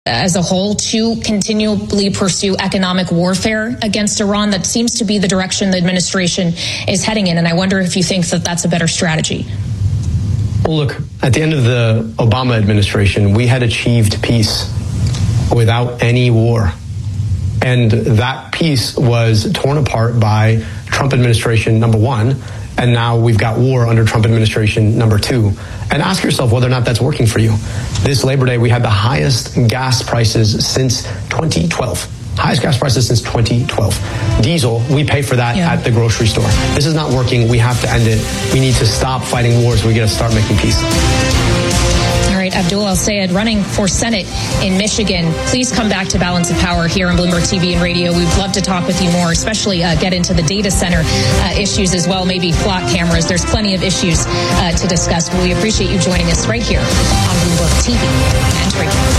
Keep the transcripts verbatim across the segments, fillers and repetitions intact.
as a whole to continually pursue economic warfare against Iran? That seems to be the direction the administration is heading in, and I wonder if you think that that's a better strategy. Well, look, at the end of the Obama administration, we had achieved peace without any war. And that peace was torn apart by Trump administration number one, and now we've got war under Trump administration number two. And ask yourself whether or not that's working for you. This Labor Day, we had the highest gas prices since twenty twelve. Highest gas prices since twenty twelve. Diesel, we pay for that yeah. at the grocery store. This is not working. We have to end it. We need to stop fighting wars. We got to start making peace. All right, Abdul El-Sayed running for Senate in Michigan. Please come back to Balance of Power here on Bloomberg T V and radio. We'd love to talk with you more, especially uh, get into the data center uh, issues as well, maybe flock cameras. There's plenty of issues uh, to discuss. But we appreciate you joining us right here on Bloomberg T V and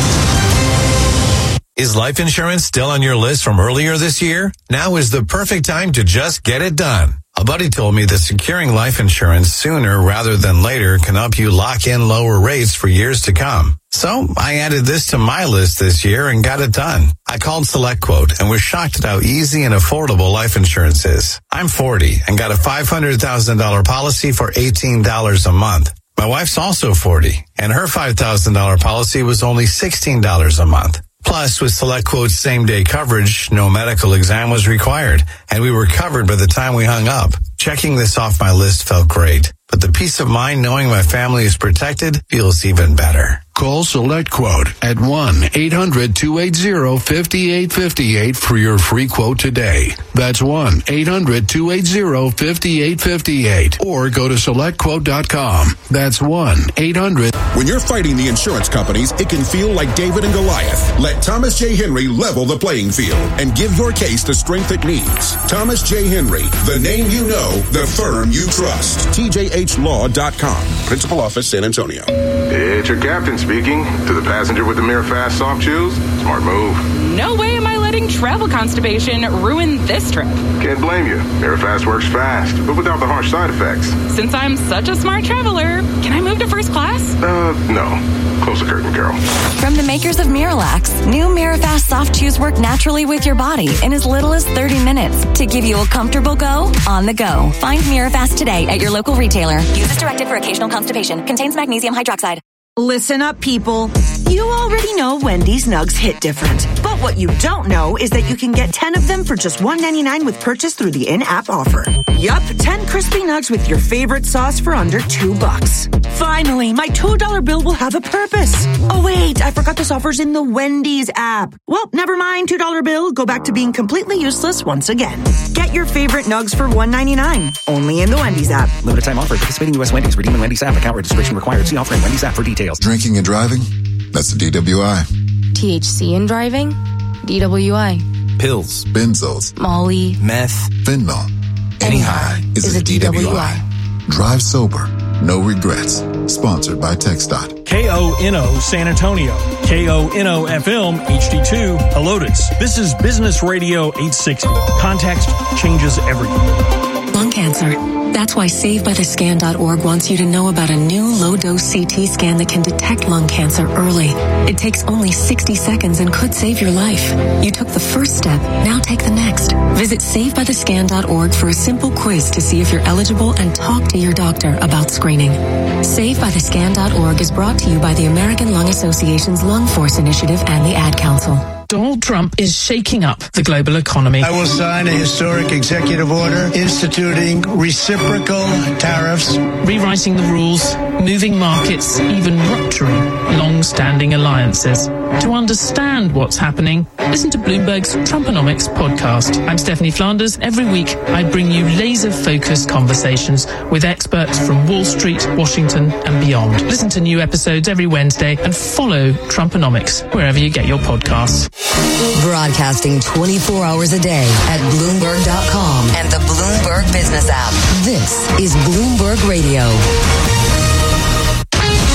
radio. Is life insurance still on your list from earlier this year? Now is the perfect time to just get it done. A buddy told me that securing life insurance sooner rather than later can help you lock in lower rates for years to come. So I added this to my list this year and got it done. I called SelectQuote and was shocked at how easy and affordable life insurance is. I'm forty and got a five hundred thousand dollars policy for eighteen dollars a month. My wife's also forty and her five thousand dollars policy was only sixteen dollars a month. Plus, with SelectQuote's same-day coverage, no medical exam was required, and we were covered by the time we hung up. Checking this off my list felt great, but the peace of mind knowing my family is protected feels even better. Call SelectQuote at one eight hundred two eight zero five eight five eight for your free quote today. That's one eight hundred two eight zero five eight five eight. Or go to select quote dot com. That's one eight hundred. When you're fighting the insurance companies, it can feel like David and Goliath. Let Thomas J. Henry level the playing field and give your case the strength it needs. Thomas J. Henry, the name you know, the firm you trust. T J H law dot com. Principal Office, San Antonio. It's your captain speaking. To the passenger with the Mirror Fast soft shoes, smart move. No way am I letting travel constipation ruin this trip. Can't blame you. Mirror Fast works fast, but without the harsh side effects. Since I'm such a smart traveler, can I move to first class? Uh, no. Close the curtain, Carol. From the makers of Miralax, new Mirafast soft chews work naturally with your body in as little as thirty minutes to give you a comfortable go on the go. Find Mirafast today at your local retailer. Use as directed for occasional constipation. Contains magnesium hydroxide. Listen up, people. You already know Wendy's Nugs hit different. But what you don't know is that you can get ten of them for just one ninety-nine with purchase through the in-app offer. Yup, ten crispy nugs with your favorite sauce for under two bucks. Finally, my two dollar bill will have a purpose. Oh wait, I forgot this offer's in the Wendy's app. Well, never mind, two dollar bill. Go back to being completely useless once again. Get your favorite nugs for one ninety-nine. Only in the Wendy's app. Limited time offer. Participating U S Wendy's. Redeem in Wendy's app. Account registration required. See offer in Wendy's app for details. Drinking and driving? That's the D W I. T H C in driving? D W I. Pills, benzos, Molly, meth, fentanyl. Any high is, is a, a D W I. D W I. Drive sober. No regrets. Sponsored by TxDOT. K O N O San Antonio. K O N O F M H D two Helotes. This is Business Radio eight sixty. Context changes everything. Lung cancer. That's why Save By The Scan dot org wants you to know about a new low-dose C T scan that can detect lung cancer early. It takes only sixty seconds and could save your life. You took the first step, now take the next. Visit Save By The Scan dot org for a simple quiz to see if you're eligible and talk to your doctor about screening. Save By The Scan dot org is brought to you by the American Lung Association's Lung Force Initiative and the Ad Council. Donald Trump is shaking up the global economy. I will sign a historic executive order instituting reciprocal tariffs, rewriting the rules, moving markets, even rupturing long-standing alliances. To understand what's happening, listen to Bloomberg's Trumponomics podcast. I'm Stephanie Flanders. Every week, I bring you laser-focused conversations with experts from Wall Street, Washington, and beyond. Listen to new episodes every Wednesday and follow Trumponomics wherever you get your podcasts. Broadcasting twenty-four hours a day at Bloomberg dot com and the Bloomberg Business app. This is Bloomberg Radio.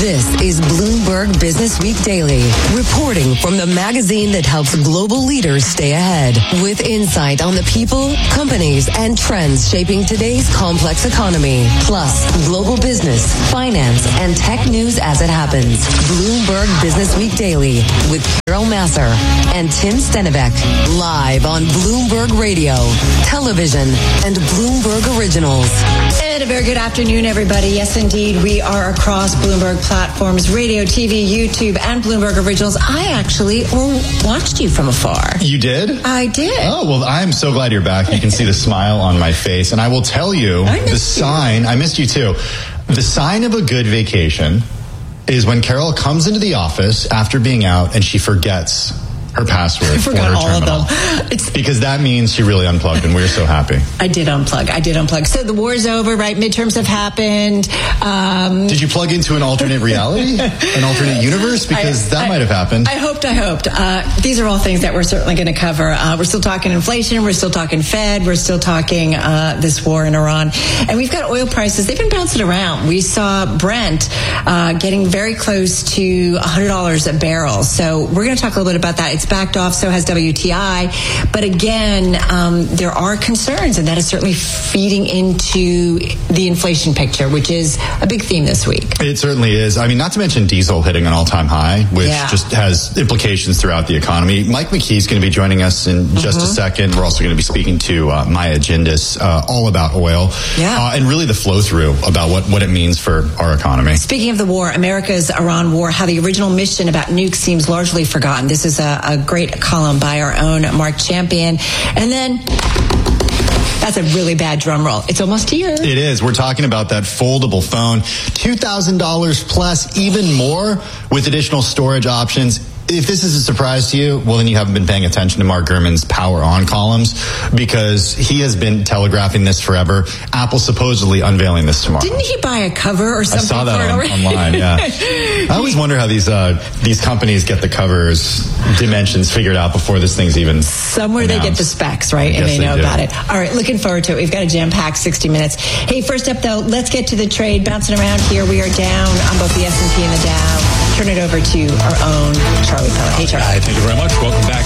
This is Bloomberg Business Week Daily, reporting from the magazine that helps global leaders stay ahead, with insight on the people, companies, and trends shaping today's complex economy, plus global business, finance, and tech news as it happens. Bloomberg Business Week Daily with Carol Masser and Tim Stenivek, live on Bloomberg Radio, television, and Bloomberg Originals. And a very good afternoon, everybody. Yes, indeed, we are across Bloomberg platforms, radio, T V, YouTube, and Bloomberg Originals. I actually watched you from afar. You did? I did. Oh, well, I'm so glad you're back. You can see the smile on my face. And I will tell you, the sign, you. I missed you too, the sign of a good vacation is when Carol comes into the office after being out and she forgets her password I forgot for her all terminal. of them. It's, because that means she really unplugged, and we're so happy. I did unplug. I did unplug. So the war's over, right? Midterms have happened. Um, did you plug into an alternate reality? An alternate universe? Because I, that I, might have happened. I hoped, I hoped. Uh, these are all things that we're certainly going to cover. Uh, we're still talking inflation. We're still talking Fed. We're still talking uh, this war in Iran. And we've got oil prices. They've been bouncing around. We saw Brent uh, getting very close to one hundred dollars a barrel. So we're going to talk a little bit about that. It's backed off. So has W T I. But again, um, there are concerns, and that is certainly feeding into the inflation picture, which is a big theme this week. It certainly is. I mean, not to mention diesel hitting an all-time high, which yeah. just has implications throughout the economy. Mike McKee's going to be joining us in just mm-hmm. a second. We're also going to be speaking to uh, Maya Jindis, uh, all about oil, yeah. uh, and really the flow-through about what, what it means for our economy. Speaking of the war, America's Iran war, how the original mission about nukes seems largely forgotten. This is a, a great column by our own Mark Champion. And then that's a really bad drum roll. It's almost here. It is. We're talking about that foldable phone. two thousand dollars plus, even more with additional storage options. If this is a surprise to you, well, then you haven't been paying attention to Mark Gurman's Power On columns, because he has been telegraphing this forever. Apple supposedly unveiling this tomorrow. Didn't he buy a cover or something? I saw that for on, it online, yeah. I always wonder how these uh, these companies get the covers dimensions figured out before this thing's even Somewhere announced. They get the specs, right? And they know they about it. All right, looking forward to it. We've got a jam-packed sixty minutes. Hey, first up, though, let's get to the trade. Bouncing around here, we are down on both the S and P and the Dow. Turn it over to our own Charlie Pella. Hey, Charlie. Hi, thank you very much. Welcome back.